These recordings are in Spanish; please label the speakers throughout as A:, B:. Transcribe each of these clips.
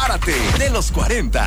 A: Párate de los 40.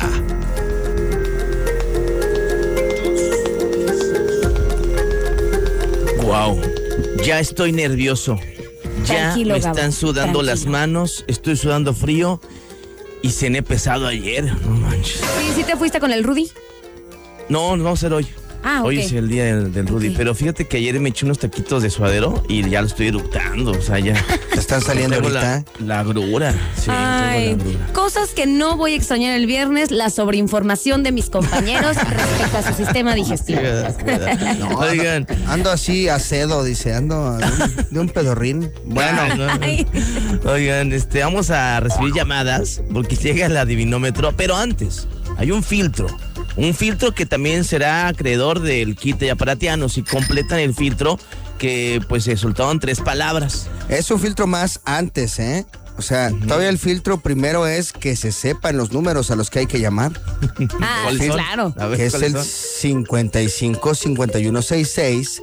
B: Wow, ya estoy nervioso. Ya
C: Tranquilo,
B: me están
C: Gabo,
B: sudando las
C: tranquilo.
B: manos, estoy sudando frío y cené pesado ayer. No manches.
C: ¿Sí te fuiste con el Rudy?
B: No, no va a ser hoy.
C: Ah, ok.
B: Hoy es el día del Rudy,
C: Ok.
B: pero fíjate que ayer me eché unos taquitos de suadero y ya lo estoy eructando, o sea, ya.
D: ¿Te están saliendo
B: Tengo
D: ahorita?
B: la agrura, sí,
C: Ay,
B: tengo la agrura.
C: cosas que no voy a extrañar el viernes, la sobreinformación de mis compañeros respecto a su sistema digestivo.
D: No,
B: Oigan.
D: Ando así acedo, dice, ando de un pedorrín. Bueno,
C: Ay.
B: Oigan, vamos a recibir llamadas porque llega el adivinómetro, pero antes hay un filtro que también será acreedor del kit de Aparatiano. Si completan el filtro, que pues se soltaron 3 palabras.
D: es un filtro más antes, ¿eh? O sea, todavía el filtro primero es que se sepan los números a los que hay que llamar.
C: Ah,
B: ¿Cuáles
C: sí,
B: son?
C: claro.
B: A ver,
D: Que es
B: ¿cuáles
D: el
B: son?
D: 55 5166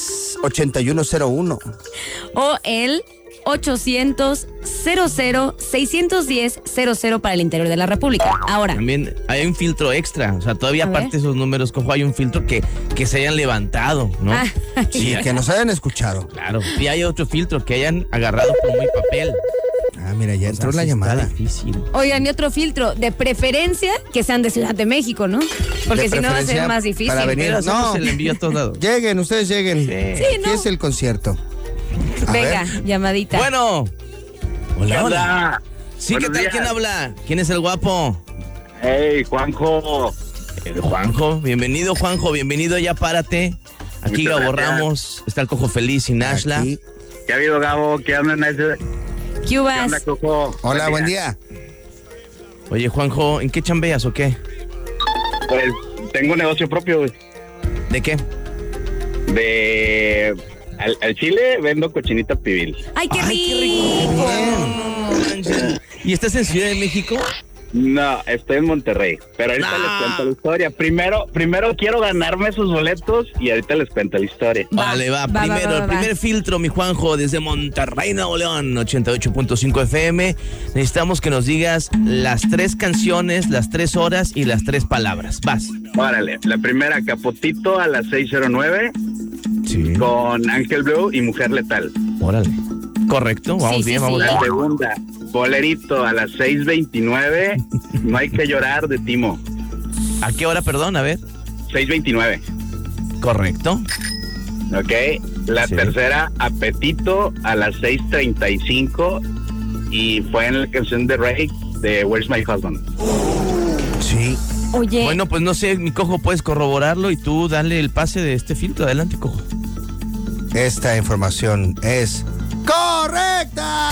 D: 8101.
C: O el 800 00 610 00 para el interior de la República. Ahora,
B: También hay un filtro extra, o sea, todavía
C: A ver.
B: aparte de esos números, cojo, hay un filtro que se hayan levantado, ¿no?
C: Ah.
D: Y que nos hayan escuchado.
B: Claro. Y hay otro filtro que hayan agarrado pluma y papel.
D: Ah, mira, ya entró
B: O sea,
D: la
B: sí está
D: llamada.
B: difícil.
C: oigan, y otro filtro, de preferencia que sean de Ciudad de México, ¿no? Porque
D: De
C: si no va a ser
D: preferencia
C: más difícil.
D: para venir.
B: Pero hacemos
D: No.
B: el envío a todos lados.
D: Lleguen, ustedes lleguen.
B: Sí.
C: Sí, no.
D: Aquí es el concierto. A
C: Venga,
D: ver.
C: llamadita.
B: Bueno. Hola, hola.
E: Hola.
B: Sí, ¿qué
E: Buenos
B: tal?
E: días.
B: ¿Quién habla? ¿Quién es el guapo?
E: Hey, Juanjo.
B: Juanjo. Bienvenido, Juanjo. Bienvenido, ya párate. Aquí
E: Muchas
B: Gabo
E: gracias.
B: Ramos. Está el Cojo Feliz y Nashla.
D: Aquí.
E: ¿Qué ha habido, Gabo? ¿Qué onda,
C: ¿Qué
E: ¿Qué
C: uvas?
E: onda, Coco?
D: Hola, buen día.
B: Oye, Juanjo, ¿en qué chambeas o qué?
E: Pues tengo un negocio propio, güey.
B: ¿De qué?
E: Al chile vendo cochinita pibil.
C: ¡Ay, qué
B: Ay,
C: rico!
B: Bien. ¿Y estás en Ciudad de México?
E: No, estoy en Monterrey. Pero ahorita
B: No.
E: les cuento la historia. Primero quiero ganarme esos boletos y ahorita les cuento la historia.
B: Vale, va. Primero, el primer filtro, mi Juanjo, desde Monterrey, Nuevo León, 88.5 FM. Necesitamos que nos digas las 3 canciones, las 3 horas y las 3 palabras. Vas.
E: Órale, la primera, Capotito a las 6:09
B: Sí.
E: con Ángel Blue y Mujer Letal.
B: Órale. Correcto, vamos
C: Sí,
B: bien,
C: sí,
B: vamos
C: sí.
B: bien.
E: La segunda, Bolerito a las 6:29, No hay que llorar de Timo.
B: ¿A qué hora, perdón? A ver.
E: 6:29,
B: Correcto.
E: ¿ok? La
B: Sí.
E: tercera, Apetito a las 6:35 y fue en la canción de Ray de Where's My Husband.
D: Sí.
C: Oye,
B: Bueno, pues no sé, mi Cojo, puedes corroborarlo y tú dale el pase de este filtro. Adelante, Cojo.
D: Esta información es correcta.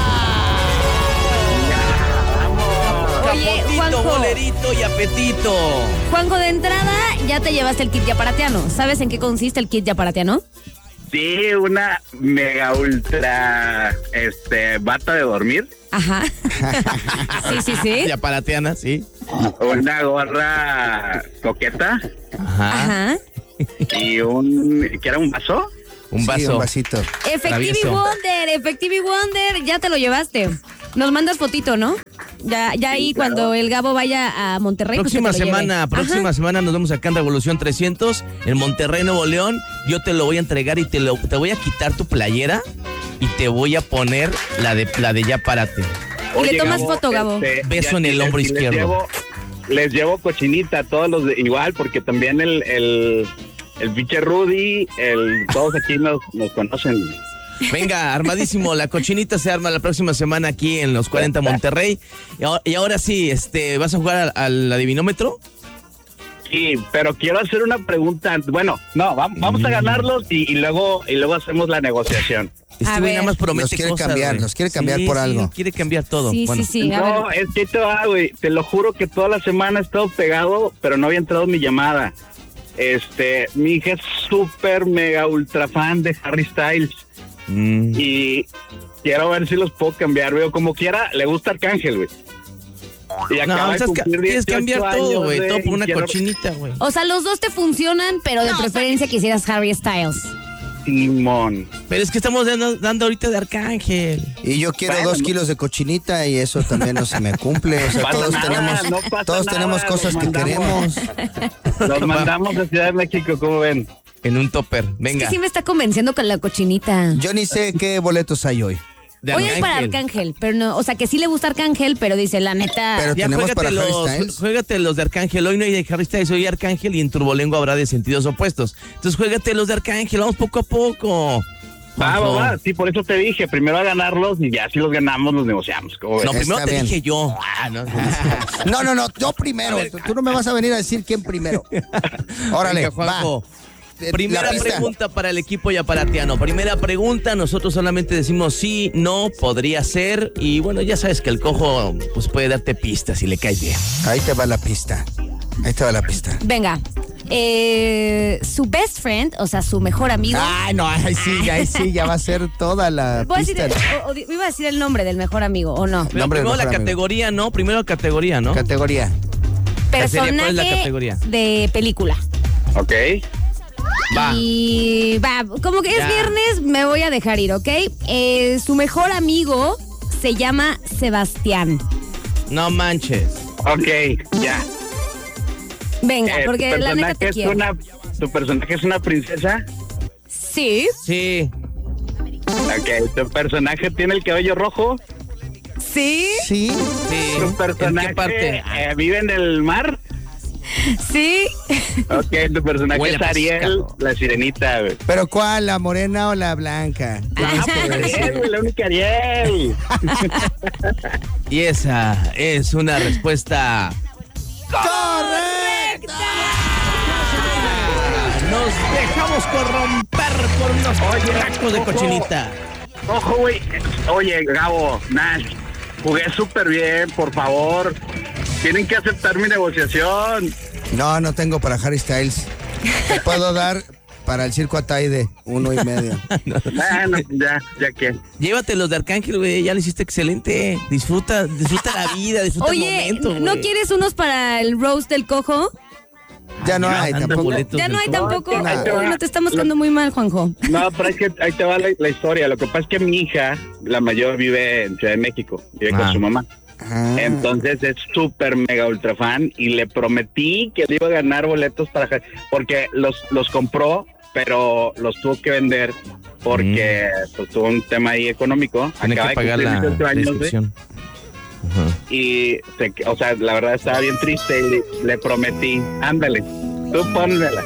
C: Oye,
B: Capotito,
C: Juanjo.
B: bolerito y apetito.
C: Juanjo, de entrada ya te llevaste el kit de Aparatiano. ¿Sabes en qué consiste el kit de Aparatiano?
E: Sí, una mega ultra bata de dormir,
C: Ajá. Sí, sí, sí.
B: Y aparateana, sí.
E: una gorra coqueta
B: Ajá.
C: Ajá.
E: y ¿qué era un vaso?
B: Un
D: Sí,
B: vaso.
D: un vasito.
C: Effectivity Wonder, ya te lo llevaste. Nos mandas fotito, ¿no? Ya ahí
E: claro.
C: cuando el Gabo vaya a Monterrey. pues que
B: Próxima
C: te lo lleve.
B: próxima semana nos vemos acá en Revolución 300, en Monterrey, Nuevo León. Yo te lo voy a entregar y te voy a quitar tu playera y te voy a poner la de ya párate.
C: Y le tomas foto, Gabo.
B: Beso
E: ya
B: en el hombro izquierdo.
E: Les llevo cochinita a todos los igual, porque también el pinche Rudy, todos aquí nos conocen.
B: Venga, armadísimo, la cochinita se arma la próxima semana aquí en los 40 Monterrey. Y ahora sí, ¿vas a jugar al adivinómetro?
E: Sí, pero quiero hacer una pregunta. Bueno, no, vamos a ganarlos y luego hacemos la negociación.
C: A
B: Güey
C: ver.
B: nada más promete
D: Nos quiere
B: cosas,
D: cambiar,
B: güey.
D: nos quiere cambiar por algo.
B: Quiere cambiar todo.
C: Sí,
B: Bueno,
C: sí, sí. A
E: No,
C: ver.
E: es que te va, güey. Te lo juro que toda la semana he estado pegado, pero no había entrado mi llamada. Mi hija es súper mega ultra fan de Harry Styles y quiero ver si los puedo cambiar, güey. Como quiera, le gusta Arcángel, güey. Y
B: No,
E: acaba de
B: quieres
E: cumplir 18
B: cambiar todo,
E: años,
B: güey. Todo por una
E: y quiero-
B: cochinita, güey.
C: O sea, los dos te funcionan, pero de preferencia quisieras Harry Styles.
E: Simón.
B: Pero es que estamos dando ahorita de Arcángel.
D: Y yo quiero
E: Bueno,
D: 2 kilos de cochinita y eso también no se me cumple. O sea,
E: pasa
D: todos
E: nada,
D: tenemos,
E: no pasa
D: todos
E: nada,
D: tenemos cosas
E: los
D: que
E: mandamos.
D: queremos.
E: Los mandamos a Ciudad de México, ¿cómo ven?
B: En un topper.
C: Es
B: Venga.
C: que sí me está convenciendo con la cochinita.
D: Yo ni sé qué boletos hay hoy.
B: De
C: Hoy es para Arcángel, pero no, o sea que sí le gusta Arcángel, pero dice la neta.
D: Pero
B: Ya
D: tenemos para Harry Styles.
B: juégate los de Arcángel. Hoy no hay de Harry Styles, hoy Arcángel y en Turbolengua habrá de sentidos opuestos. Entonces juégate los de Arcángel, vamos poco a poco.
E: Va. Sí, por eso te dije, primero a ganarlos y ya si los ganamos los negociamos. ¿Cómo ves?
B: No, primero
D: Está
B: te
D: bien.
B: dije yo.
D: No, yo primero. Tú no me vas a venir a decir quién primero. Órale,
B: Venga, Juanjo.
D: va.
B: Primera
D: La pista.
B: pregunta para el equipo yaparatiano. Primera pregunta, nosotros solamente decimos sí, no, podría ser. Y bueno, ya sabes que el cojo pues puede darte pistas si le caes bien.
D: Ahí te va la pista.
C: Venga. Su best friend, o sea, su mejor amigo.
D: Ay, no, ahí sí, ya va a ser toda la
C: Voy a decir,
D: pista.
C: iba a decir el nombre del mejor amigo, ¿o no?
B: Pero
D: Nombre del
B: primero la
D: mejor amigo.
B: categoría, ¿no? Primero categoría, ¿no?
D: Categoría.
C: Personaje
B: ¿Cuál es la categoría?
C: de película.
E: Ok.
B: Va.
C: Y va, como que es
B: Ya.
C: viernes, me voy a dejar ir, ¿ok? Su mejor amigo se llama Sebastián.
B: No manches.
E: Ok, ya.
C: Venga, porque la neta te quiero.
E: ¿Tu personaje es una princesa?
C: Sí,
B: Sí.
E: Ok, ¿tu personaje tiene el cabello rojo?
C: sí,
D: Sí.
B: Sí.
E: ¿Tu
B: ¿En
E: personaje
B: qué parte?
E: vive en el mar?
C: sí.
E: Ok, tu personaje
B: Huele
E: es
B: a
E: Ariel,
B: pescado.
E: la sirenita, güey.
D: ¿Pero cuál? ¿La morena o la blanca?
E: Ariel, güey, la única Ariel.
B: Y esa es una respuesta.
D: ¡Correcta!
B: Nos dejamos corromper por unos tacos de
E: ojo.
B: cochinita.
E: Ojo, güey. Oye, Gabo, Nash, jugué súper bien, por favor. Tienen que aceptar mi negociación.
D: No tengo para Harry Styles. Te puedo dar para el circo Ataide, 1.5.
E: Bueno, ya que.
B: Llévate los de Arcángel, güey. Ya lo hiciste excelente. Disfruta la vida, disfruta el
C: Oye,
B: momento.
C: ¿no
B: güey.
C: quieres unos para el roast del cojo?
D: Ya no hay
B: Anda,
D: tampoco.
B: boletos
C: Ya no hay
B: del cojo.
C: tampoco.
E: ahí te va.
C: Bueno, te estamos quedando muy mal, Juanjo.
E: No, pero es que ahí te va la historia. Lo que pasa es que mi hija, la mayor, vive en Ciudad de México. Vive con su mamá.
D: Ah.
E: Entonces es súper mega ultra fan y le prometí que le iba a ganar boletos para porque los compró, pero los tuvo que vender porque pues, tuvo un tema ahí económico.
B: Tiene
E: Acaba
B: que
E: de
B: pagar
E: cumplir
B: la
E: 18 años, güey,
B: inscripción. Ajá.
E: y o sea, la verdad estaba bien triste y le prometí, ándale, tú pónmela.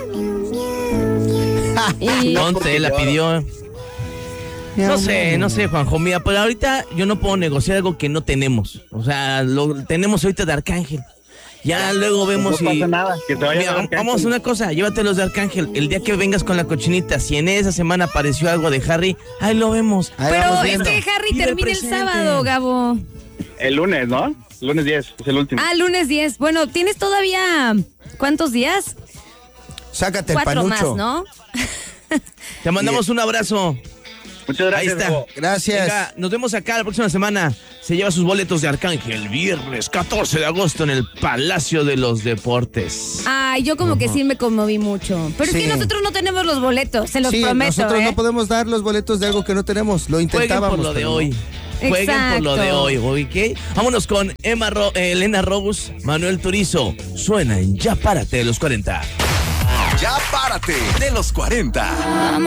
C: Y
B: Ponte, la pidió. No sé, Juanjo, mira, pero ahorita yo no puedo negociar algo que no tenemos. O sea, lo tenemos ahorita de Arcángel. Ya luego vemos
E: No
B: si...
E: pasa nada, que te vaya
B: Mira,
E: a dar
B: vamos a
E: cáncer.
B: una cosa, llévatelos de Arcángel. El día que vengas con la cochinita, si en esa semana apareció algo de Harry, ahí lo vemos.
D: Ahí
C: pero
D: vamos
C: es
D: viendo.
C: que Harry
B: Vive
C: termina el
B: presente.
C: sábado, Gabo.
E: El lunes, ¿no? Lunes 10, es el último.
C: Lunes 10. Bueno, tienes todavía... ¿Cuántos días?
D: Sácate el
C: 4 más,
D: panucho.
C: ¿no?
B: Te mandamos un abrazo.
E: Muchas gracias.
B: Ahí está.
E: Gabo.
D: Gracias.
B: Venga, nos vemos acá la próxima semana. Se lleva sus boletos de Arcángel el viernes 14 de agosto en el Palacio de los Deportes.
C: Ay, yo como que sí me conmoví mucho. Pero es
D: Sí.
C: que nosotros no tenemos los boletos, se los
D: Sí,
C: prometo,
D: nosotros
C: ¿eh?
D: no podemos dar los boletos de algo que no tenemos. Lo
B: Jueguen
D: intentábamos.
B: por lo de
D: pero no.
B: hoy. Jueguen por lo de
C: Exacto.
B: hoy, ¿ok? Vámonos con Elena Rose, Manuel Turizo. Suena en Ya Párate de los 40.
A: Ya párate de los 40.